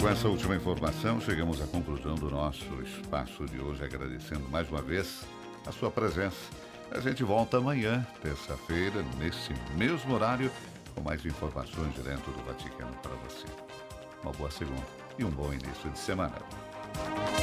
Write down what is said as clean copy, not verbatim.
com essa última informação, chegamos à conclusão do nosso espaço de hoje, agradecendo mais uma vez a sua presença. A gente volta amanhã, terça-feira, nesse mesmo horário, com mais informações direto do Vaticano para você. Uma boa segunda e um bom início de semana.